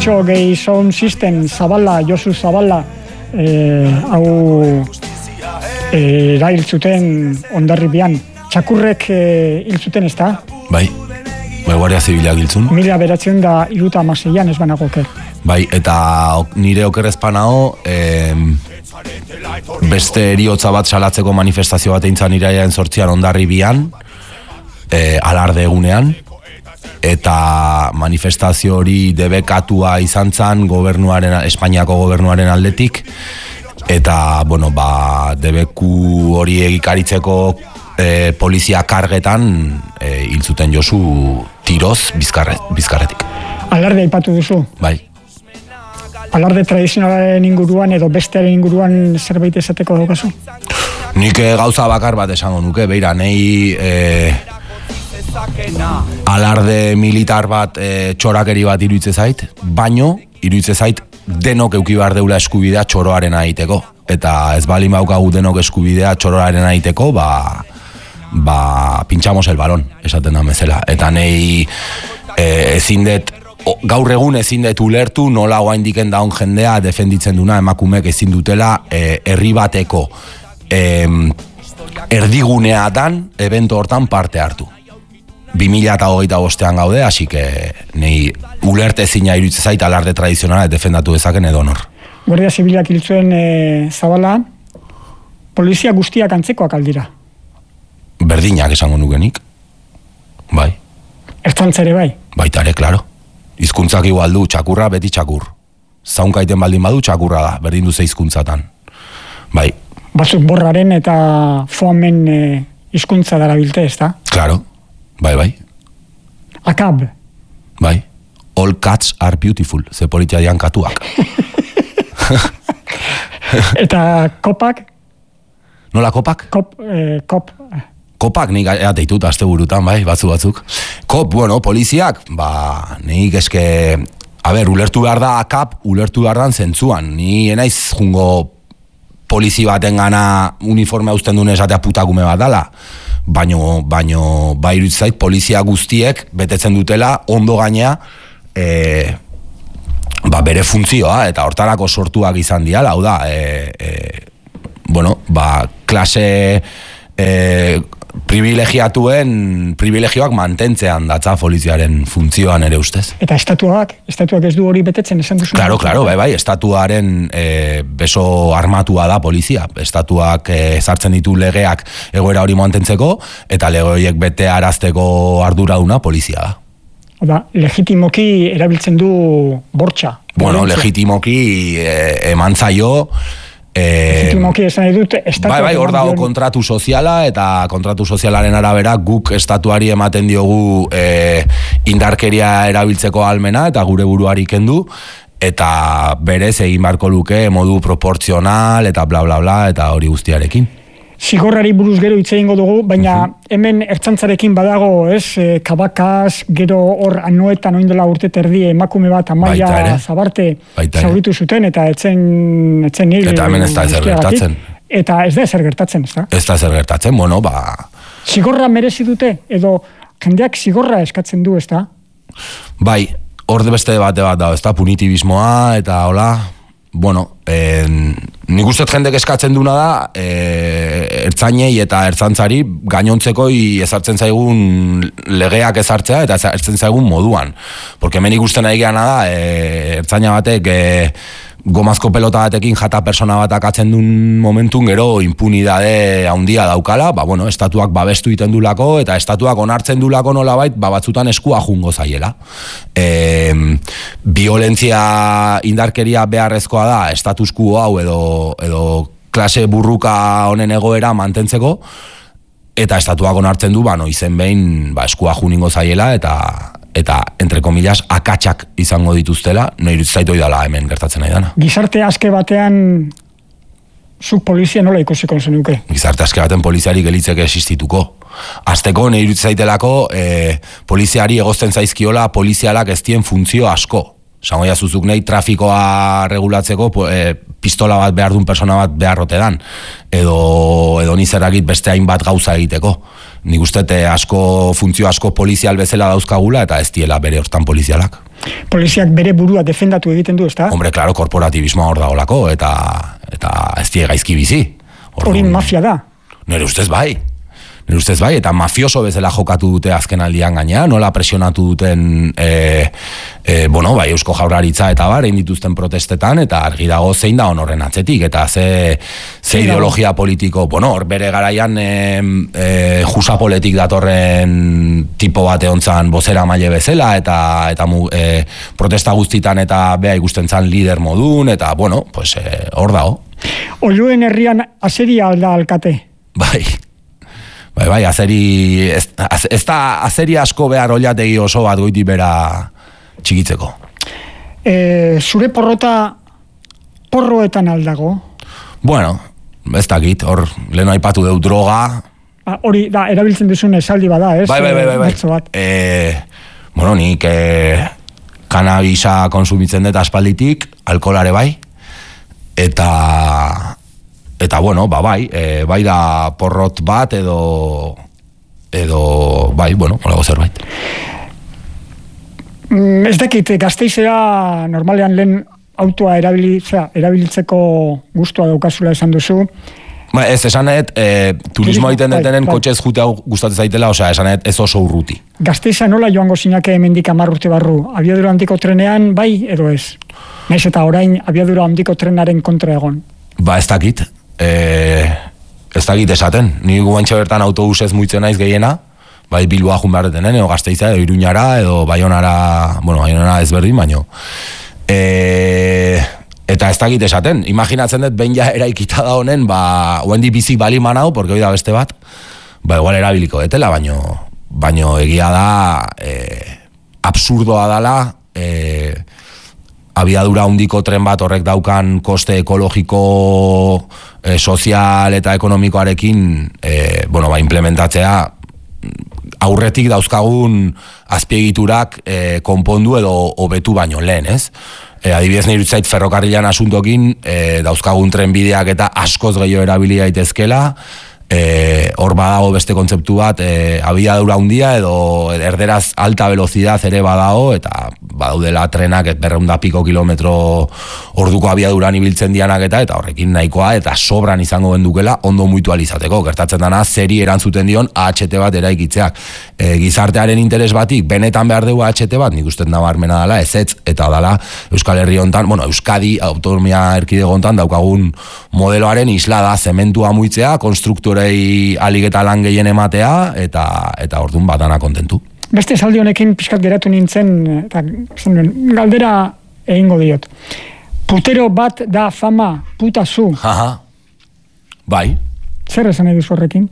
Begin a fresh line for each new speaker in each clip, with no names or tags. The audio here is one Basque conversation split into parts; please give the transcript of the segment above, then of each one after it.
multxo gehi sound system Zabala, Josu Zabala, hau erail zuten Hondarribian. Txakurrek hil zuten, ez da?
Bai, Guardia Zibilak hiltzun.
1976an ez banagoke.
Bai, eta nire okerrezpanao, beste eriotza bat salatzeko manifestazio bat eintzan irailaren 8an Hondarribian, alarde egunean, eta manifestazio hori debekatua izan zan Espainiako gobernuaren aldetik, eta, debeku hori egikaritzeko polizia kargetan hil zuten Josu tiroz bizkarretik.
Alarde aipatu duzu?
Bai.
Alarde tradizionalaren inguruan edo bestearen inguruan zerbait esateko daukazu?
Nik gauza bakar bat esango nuke, beira, nei alarde militar bat txorakeri bat iruditzen zait, baino iruditzen zait denok eduki behar deula eskubidea txoroaren egiteko. Eta ez baldin baukagu denok eskubidea txoroaren egiteko, pintxamos el balon, esaten da bezala. Eta nei gaur egun ezin dut ulertu nola oraindiken daun jendea defenditzen duna emakumeek ezin dutela herri bateko erdigunea dan evento hortan parte hartu. 2025an gaude, hasi que nei ulertezina iruditzen zait alarde tradizionala defendatu dezaken edonor.
Guardia Zibilak hil zuen Zabala, polizia guztiak antzekoak aldira.
Berdinak esango nukenik. Bai.
Ertzantza ere bai?
Baita ere, klaro. Hizkuntzak igual du, txakurra beti txakur. Zaunkaiten baldin badu txakurra da, berdin duze hizkuntzatan. Bai.
Batzuk borraren eta foamen hizkuntza darabilte, ez da?
Klaro. Bai.
Akab.
Bai. All cats are beautiful, ze politia dian katuak.
Eta kopak?
Nola kopak?
Kop.
Kopak nik ateitut aste burutan, bai, batzuk. Kop, poliziak, nik eske, ulertu behar da akap, ulertu behar dan zentzuan. Ni enaiz jungo polizi baten gana uniforme hausten duen esatea putakume bat dala. Baino, bai iruditzait, polizia guztiek betetzen dutela, ondo gainea, bere funtzioa, eta hortarako sortuak izan diala, hau da, klase privilegioak mantentzean datza poliziaren funtzioan ere ustez.
Eta estatuak ez du hori betetzen esan duzu?
Claro, bai, estatuaren beso armatua da polizia. Estatuak ezartzen ditu legeak egoera hori mantentzeko, eta lege horiek bete arazteko arduraduna polizia da.
Oda, legitimoki erabiltzen du bortxa.
Legitimoki eman zaio.
Legitimoki esan edut estatuak.
Bai, hor dago kontratu soziala, eta kontratu sozialaren arabera guk estatuari ematen diogu indarkeria erabiltzeko ahalmena, eta gure buruari kendu, eta berez egin barko luke modu proportzional, eta bla bla bla, eta hori guztiarekin.
Zigorrari buruz gero hitz egingo dugu, baina hemen ertzantzarekin badago, kabakaz, gero hor anoetan oindela urte terdi emakume bat Amaia Zabarte zauritu zuten, eta etzen hil.
Eta hemen ez da ezer gertatzen.
Eta ez da ezer gertatzen, ez da?
Ez da ezer gertatzen,
Zigorra merezi dute, edo jendeak zigorra eskatzen du, ez da?
Bai, hor beste debate bat da, ez da, punitibismoa, eta hola... nik uste jendek eskatzen duna da ertzainei eta ertzantzari gainontzeko ezartzen zaigun legeak ezartzea eta ezartzen zaigun moduan. Porque hemen ikusten nahi geana da ertzaina batek gomazko pelota batekin jata persona bat akatzen duen momentun gero impunidade handia daukala, estatuak babestu iten dulako eta estatuak onartzen dulako nolabait batzutan eskua jungo zaiela. Violentzia indarkeria beharrezkoa da status quo hau edo klase burruka honen egoera mantentzeko, eta estatuak onartzen du izen behin eskua juningo zaiela eta entre comillas akatsak izango dituztela, nahi zaitoi dala hemen gertatzen nahi dana.
Gizarte aske batean zuk polizia nola ikusiko zenuke?
Gizarte aske baten poliziari gelitzeke existituko. Azteko nahi zaitelako poliziari egozten zaizkiola polizialak ez dien funtzio asko. Zango jazuzuk nahi trafikoa regulatzeko pistola bat behar duen persona bat beharrote dan. Edo nizerakit beste hainbat gauza egiteko. nik uste funtzio asko polizial bezala dauzkagula, eta ez diela bere hortan polizialak.
Poliziak bere burua defendatu egiten du, ezta?
Hombre, klaro, korporatibismoa hor dagoelako, eta ez die gaizki bizi.
Hori mafia da.
Nire ustez bai, eta mafioso bezala jokatu dute azken aldian gaina, nola presionatu duten Eusko Jaurlaritza eta egin dituzten protestetan, eta argi dago zein da honorren atzetik, eta ze ideologia politiko, hor bere garaian jusapoletik datorren tipo bat egontzan bozera maile bezala, eta protesta guztitan eta beha ikusten zan lider modun, eta hor dago.
Olluen herrian azeria alda alkate?
Bai, ez da azeri asko behar oliategi oso bat goiti bera txikitzeko.
Zure porroetan aldago?
Bueno, ez dakit, hor leheno aipatu deu droga.
Hori da, erabiltzen duzun esaldi bada, ez?
Bai. Nik kanabisa konsumitzen dut aspalditik, alkoholare bai, eta bai da porrot bat edo holago zerbait.
Ez dakit, Gasteizera normalean lehen autoa erabiltzeko gustua daukazula esan duzu.
Ez, esanet, turismo egiten detenen kotxez jute hau gustatzen zaitela, esanet ez oso urruti.
Gasteiza nola joango zinake hemendik 10 urte barru? Abiadura handiko trenean bai edo ez? Naiz eta orain abiadura handiko trenaren kontra egon?
Ez dakit. Ez dakit esaten. Ni guantxe bertan autobusez muitzen naiz gehiena, bai Bilboa jun behar detenen, edo Gasteiza, edo Iruñara, edo Baionara, Baionara ezberdin, baino. Eta ez dakit esaten. Imaginatzen dut, behin ja eraikita da honen, oendi bizik bali manau, porque hoi da beste bat, igual erabiliko detela, baino egia da, absurdoa dala, abiadura handiko tren bat horrek daukan koste ekologiko, sozial eta ekonomikoarekin implementatzea aurretik dauzkagun azpiegiturak konpondu edo hobetu baino lehen, ez? Adibidez nire utzait ferrokarrilan asuntokin dauzkagun trenbideak eta askoz gehiago erabili daitezkela, hor badago beste kontzeptu bat, abiadura handia edo erderaz alta velocidad ere badago, eta badaudela trenak 200 piko kilometro orduko abiaduran ibiltzen dianak eta horrekin nahikoa eta sobran izango gendukela ondo mutualizateko. Gertatzen dana zeri erantzuten dion AHT bat eraikitzeak. Gizartearen interes batik, benetan behar dugu AHT bat, nik uste nabarmena dela, ezetz, eta dala Euskal Herri hontan, Euskadi autonomia erkidego hontan daukagun modeloaren isla da, zementua muitzea, konstruktorei alik eta lan gehien ematea, eta orduan batana kontentu.
Beste esaldi honekin pixkat geratu nintzen, eta galdera egingo diot. Putero bat da fama, puta zu.
Bai.
Zer esan nahi duzu horrekin?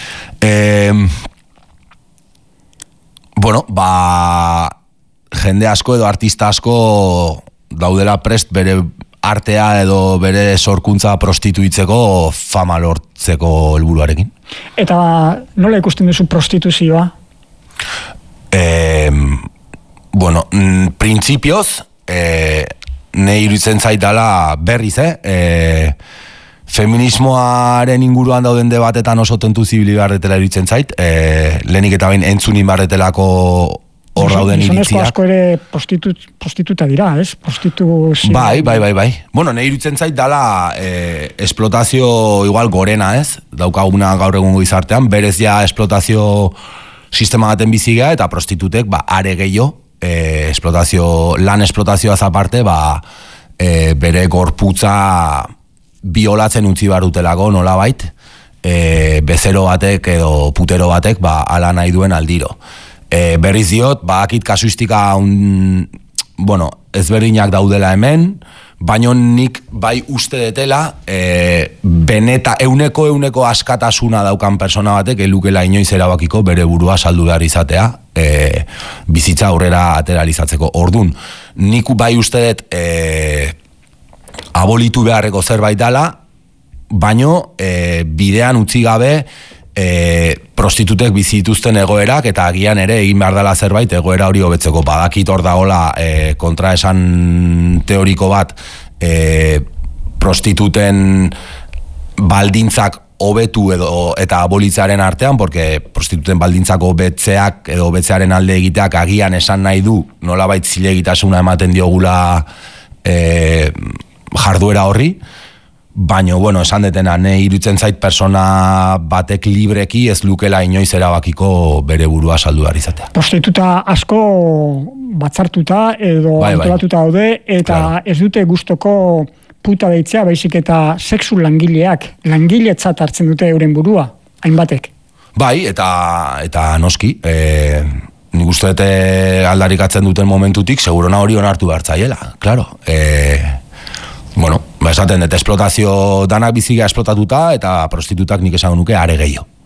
Jende asko edo artista asko daudela prest bere artea edo bere sorkuntza prostituitzeko fama lortzeko helburuarekin.
Eta nola ikusten duzu prostituzioa?
Printzipioz, nahi iruditzen zaitala berriz, feminismoaren inguruan dauden debatetan oso tentu zibili barretela iruditzen zait, lehenik eta bain entzunin barretelako hor dauden iritziak.
Gizonezko asko ere prostituta dira, ez?
Bai. Nahi iruditzen zait dala esplotazio igual gorena, ez? Daukaguna gaur egungo izartean, berez ja esplotazio sistema baten bizigea, eta prostitutek are gehiago, lan esplotazioaz aparte, bere gorputza biolatzen utzi barutelako nolabait, bezero batek edo putero batek ala nahi duen aldiro. Berriz diot, akit kasuistika ezberdinak daudela hemen, baino nik bai uste detela beneta euneko askatasuna daukan persona batek elukela inoiz erabakiko bere burua saldu behar izatea bizitza aurrera ateralizatzeko. Ordun, nik bai uste dut abolitu beharreko zerbait dela, baino bidean utzi gabe prostitutek bizituzten egoerak eta agian ere egin behar dela zerbait egoera hori hobetzeko. Badakit hor dagoela kontraesan teoriko bat prostituten baldintzak hobetu edo eta abolitzearen artean, porque prostituten baldintzako betzeak edo betzearen alde egiteak agian esan nahi du, nolabait zilegitasuna ematen diogula jarduera horri, baina, bueno, esan detena, iruditzen zait persona batek libreki ez lukela inoiz erabakiko bere burua saldu behar izatea.
Prostituta asko batzartuta edo antolatuta daude, eta ez dute gustoko puta deitzea, baizik eta sexu langiletzat hartzen dute euren burua, hainbatek.
Bai, eta noski, nik uste dute aldarikatzen duten momentutik, segurona hori onartu behartzaiela, claro. Bueno, esaten dut, esplotazio danak biziga esplotatuta, eta prostitutak nik esan nuke are gehiago.